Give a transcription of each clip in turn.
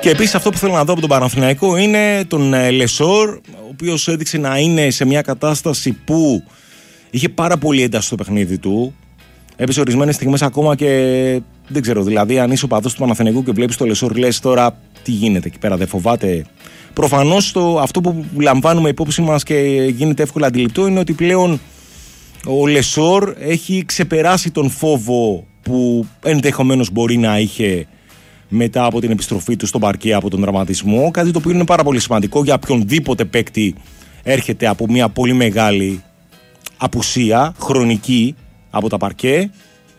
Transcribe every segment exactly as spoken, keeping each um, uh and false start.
Και επίσης αυτό που θέλω να δω από τον Παναθηναϊκό είναι τον Λεσόρ, ο οποίος έδειξε να είναι σε μια κατάσταση που είχε πάρα πολύ ένταση στο παιχνίδι του. Έπεσε ορισμένες στιγμές ακόμα και δεν ξέρω, δηλαδή αν είσαι οπαδός του Παναθηναϊκού και βλέπεις το Λεσόρ, λες τώρα τι γίνεται εκεί πέρα, δεν φοβάται? Προφανώς το, αυτό που λαμβάνουμε υπόψη μας και γίνεται εύκολα αντιληπτό είναι ότι πλέον ο Λεσόρ έχει ξεπεράσει τον φόβο που ενδεχομένως μπορεί να είχε μετά από την επιστροφή του στον παρκέ από τον τραυματισμό. Κάτι το οποίο είναι πάρα πολύ σημαντικό για οποιονδήποτε παίκτη έρχεται από μια πολύ μεγάλη απουσία χρονική από τα παρκέ.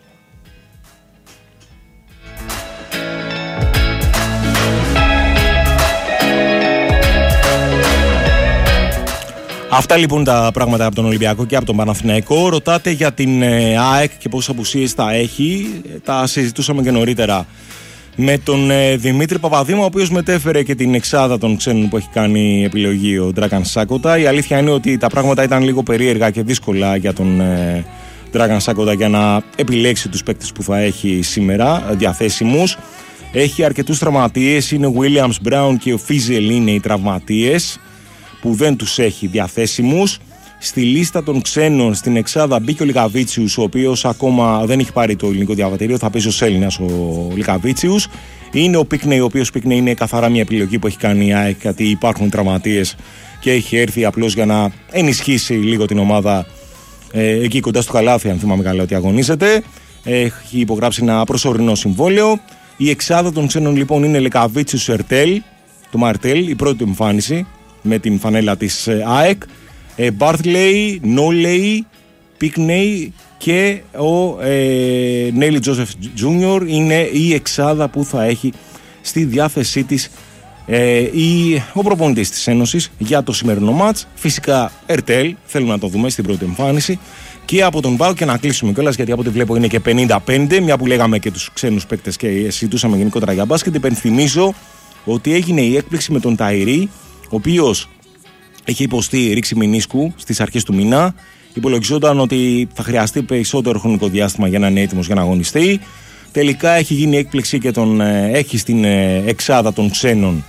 Αυτά λοιπόν τα πράγματα από τον Ολυμπιακό και από τον Παναθηναϊκό. Ρωτάτε για την ΑΕΚ και πόσες απουσίες θα έχει. Τα συζητούσαμε και νωρίτερα με τον Δημήτρη Παπαδήμο, ο οποίος μετέφερε και την εξάδα των ξένων που έχει κάνει επιλογή ο Dragan Sakota. Η αλήθεια είναι ότι τα πράγματα ήταν λίγο περίεργα και δύσκολα για τον Dragan Sakota για να επιλέξει τους παίκτες που θα έχει σήμερα διαθέσιμους. Έχει αρκετούς τραυματίες, είναι ο Williams Brown και ο Φίζελ είναι οι τραυματίες που δεν τους έχει διαθέσιμους. Στη λίστα των ξένων στην εξάδα μπήκε ο Λικαβίτσιους, ο οποίος ακόμα δεν έχει πάρει το ελληνικό διαβατήριο, θα παίζει ως Έλληνας ο Λικαβίτσιους. Είναι ο Πίκνεϊ, ο οποίος Πίκνεϊ είναι καθαρά μια επιλογή που έχει κάνει η ΑΕΚ, γιατί υπάρχουν τραυματίες και έχει έρθει απλώς για να ενισχύσει λίγο την ομάδα ε, εκεί κοντά στο καλάθι, αν θυμάμαι καλά ότι αγωνίζεται. Έχει υπογράψει ένα προσωρινό συμβόλαιο. Η εξάδα των ξένων λοιπόν είναι Λικαβίτσιους, Ερτέλ, το Μαρτέλ, η πρώτη εμφάνιση με την φανέλα της ΑΕΚ. Μπάρτλεϊ, Νόλεϊ, Πίκνεϊ και ο ε, Νέιλι Τζόσεφ Τζούνιορ είναι η εξάδα που θα έχει στη διάθεσή της ε, η, ο προπονητής της Ένωσης για το σημερινό μάτς. Φυσικά Ερτέλ, θέλουμε να το δούμε στην πρώτη εμφάνιση. Και από τον ΠΑΟΚ, και να κλείσουμε κιόλας, γιατί από ό,τι βλέπω είναι και πενήντα πέντε, μια που λέγαμε και τους ξένους παίκτες και συζητούσαμε γενικότερα για μπάσκετ. Υπενθυμίζω ότι έγινε η έκπληξη με τον Ταϊρή, ο οποίος είχε υποστεί ρήξη μηνίσκου στις αρχές του μήνα. Υπολογιζόταν ότι θα χρειαστεί περισσότερο χρονικό διάστημα για να είναι έτοιμος για να αγωνιστεί. Τελικά έχει γίνει έκπληξη και τον έχει στην εξάδα των ξένων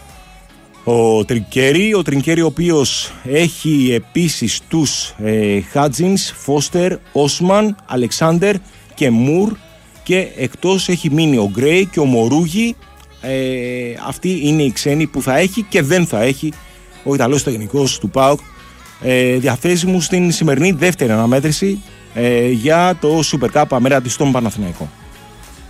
ο Τρινκέρι. Ο Τρινκέρι, ο οποίος έχει επίσης τους ε, Χάτζινς, Φώστερ, Όσμαν, Αλεξάνδερ και Μουρ, και εκτός έχει μείνει ο Γκρέι και ο Μορούγι. Ε, αυτοί είναι οι ξένοι που θα έχει και δεν θα έχει ο Ιταλός τεχνικός του ΠΑΟΚ ε, διαθέσιμου στην σημερινή δεύτερη αναμέτρηση ε, για το Super Cup απέναντι στον Παναθηναϊκό.